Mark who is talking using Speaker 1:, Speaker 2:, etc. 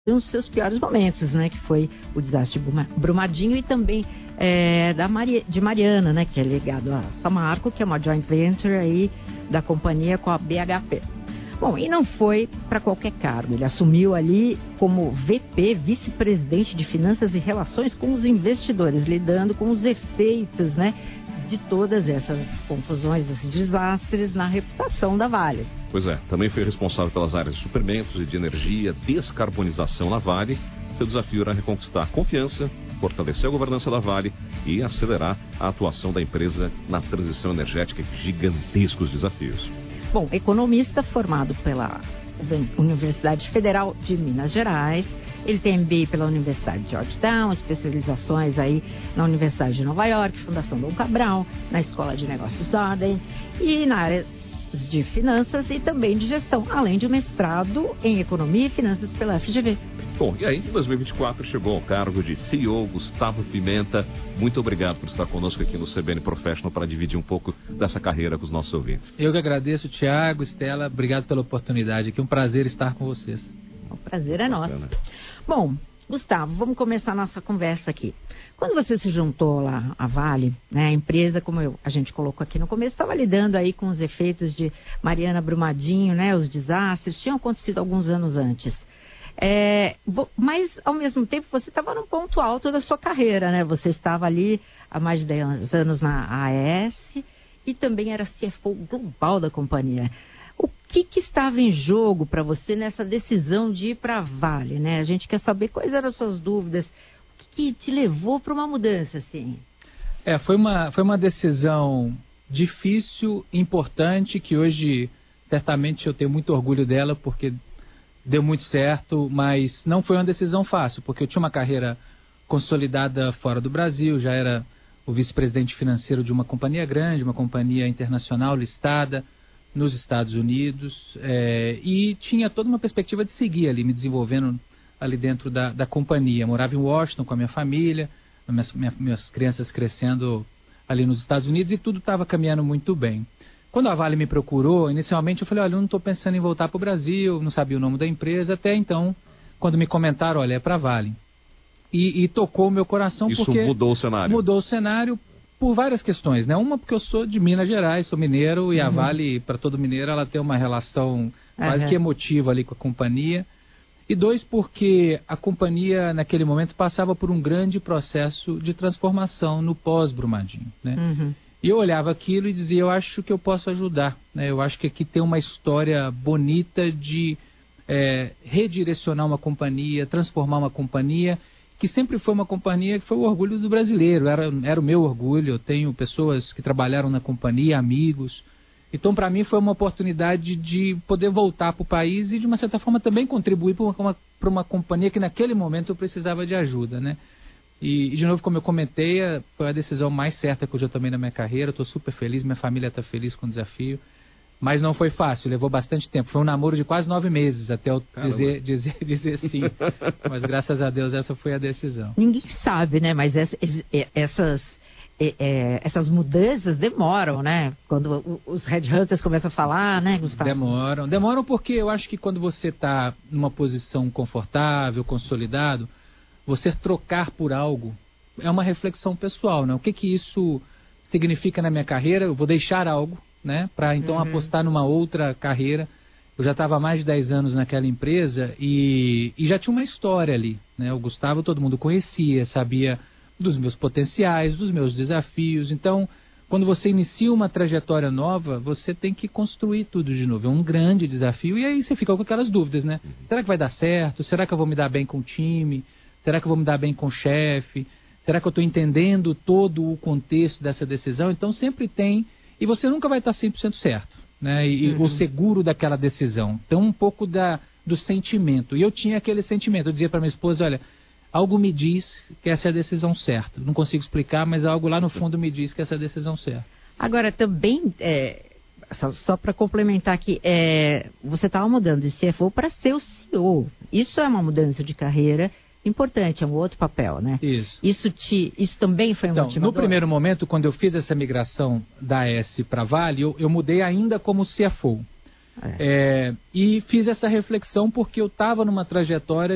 Speaker 1: um dos seus piores momentos, né? Que foi o desastre de Brumadinho e também de Mariana, né? Que é ligado a Samarco, que é uma joint venture aí da companhia com a BHP. Bom, e não foi para qualquer cargo. Ele assumiu ali como VP, vice-presidente de Finanças e Relações com os Investidores, lidando com os efeitos, né, de todas essas confusões, esses desastres na reputação da Vale.
Speaker 2: Pois é, também foi responsável pelas áreas de suprimentos e de energia, descarbonização na Vale. Seu desafio era reconquistar a confiança, fortalecer a governança da Vale e acelerar a atuação da empresa na transição energética. Gigantescos desafios.
Speaker 1: Bom, economista formado pela Universidade Federal de Minas Gerais, ele tem MBA pela Universidade de Georgetown, especializações aí na Universidade de Nova York, Fundação Dom Cabral, na Escola de Negócios Darden e na área de finanças e também de gestão, além de um mestrado em economia e finanças pela FGV.
Speaker 2: Bom, e aí em 2024 chegou ao cargo de CEO Gustavo Pimenta. Muito obrigado por estar conosco aqui no CBN Professional para dividir um pouco dessa carreira com os nossos ouvintes.
Speaker 3: Eu que agradeço, Thiago, Estela, obrigado pela oportunidade aqui, um prazer estar com vocês.
Speaker 1: O prazer é nosso. Bom, Gustavo, vamos começar a nossa conversa aqui. Quando você se juntou lá à Vale, né, a empresa, como a gente colocou aqui no começo, estava lidando aí com os efeitos de Mariana, Brumadinho, né, os desastres, tinham acontecido alguns anos antes. Mas, ao mesmo tempo, você estava num ponto alto da sua carreira, né? Você estava ali há mais de 10 anos na AES e também era CFO global da companhia. O que estava em jogo para você nessa decisão de ir para a Vale, né? A gente quer saber quais eram as suas dúvidas, o que te levou para uma mudança, assim?
Speaker 3: Foi uma decisão difícil, importante, que hoje, certamente, eu tenho muito orgulho dela, porque deu muito certo, mas não foi uma decisão fácil, porque eu tinha uma carreira consolidada fora do Brasil, já era o vice-presidente financeiro de uma companhia grande, uma companhia internacional listada nos Estados Unidos, e tinha toda uma perspectiva de seguir ali, me desenvolvendo ali dentro da companhia. Morava em Washington com a minha família, minhas crianças crescendo ali nos Estados Unidos, e tudo estava caminhando muito bem. Quando a Vale me procurou, inicialmente eu falei, olha, eu não estou pensando em voltar para o Brasil, não sabia o nome da empresa, até então, quando me comentaram, olha, é para a Vale. E tocou o meu coração.
Speaker 2: Isso
Speaker 3: porque
Speaker 2: mudou o cenário.
Speaker 3: Mudou o cenário por várias questões, né? Uma, porque eu sou de Minas Gerais, sou mineiro, e a Vale, para todo mineiro, ela tem uma relação quase que emotiva ali com a companhia. E dois, porque a companhia, naquele momento, passava por um grande processo de transformação no pós-Brumadinho, né? E eu olhava aquilo e dizia, eu acho que eu posso ajudar, né? Eu acho que aqui tem uma história bonita de redirecionar uma companhia, transformar uma companhia, que sempre foi uma companhia que foi o orgulho do brasileiro, era o meu orgulho. Eu tenho pessoas que trabalharam na companhia, amigos. Então, para mim, foi uma oportunidade de poder voltar para o país e, de uma certa forma, também contribuir para uma companhia que, naquele momento, eu precisava de ajuda, né? E, de novo, como eu comentei, foi a decisão mais certa que eu já tomei na minha carreira. Estou super feliz, minha família está feliz com o desafio. Mas não foi fácil, levou bastante tempo. Foi um namoro de quase 9 meses até eu dizer sim. Mas, graças a Deus, essa foi a decisão.
Speaker 1: Ninguém sabe, né? Mas essas mudanças demoram, né? Quando os headhunters começam a falar, né, Gustavo?
Speaker 3: Demoram porque eu acho que quando você está numa posição confortável, consolidado, você trocar por algo é uma reflexão pessoal, né? O que isso significa na minha carreira? Eu vou deixar algo, né? Para então apostar numa outra carreira. Eu já estava há mais de 10 anos naquela empresa e já tinha uma história ali, né? O Gustavo todo mundo conhecia, sabia dos meus potenciais, dos meus desafios. Então, quando você inicia uma trajetória nova, você tem que construir tudo de novo. É um grande desafio e aí você fica com aquelas dúvidas, né? Será que vai dar certo? Será que eu vou me dar bem com o time? Será que eu vou me dar bem com o chefe? Será que eu estou entendendo todo o contexto dessa decisão? Então sempre tem, e você nunca vai estar 100% certo, né? E o seguro daquela decisão. Então um pouco do sentimento. E eu tinha aquele sentimento, eu dizia para minha esposa, olha, algo me diz que essa é a decisão certa. Não consigo explicar, mas algo lá no fundo me diz que essa é a decisão certa.
Speaker 1: Agora também, só para complementar aqui, você estava mudando de CFO para ser o CEO. Isso é uma mudança de carreira importante, é um outro papel, né? Isso também foi um motivador?
Speaker 3: No primeiro momento, quando eu fiz essa migração da AES para a Vale, eu mudei ainda como CFO. E fiz essa reflexão porque eu estava numa trajetória